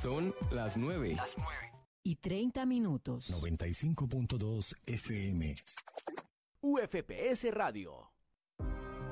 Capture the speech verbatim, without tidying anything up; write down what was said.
Son las nueve. Las nueve. Y treinta minutos. noventa y cinco punto dos F M. U F P S Radio.